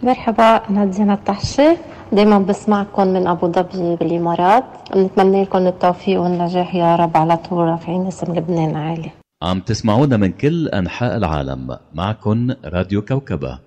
مرحبا، أنا دينا الطحشي. دايما بسمعكم من أبو ظبي بالإمارات. بنتمنى لكم التوفيق والنجاح يا رب، على طول رافعين اسم لبنان عالي. عم تسمعونا من كل أنحاء العالم. معكن راديو كوكبة.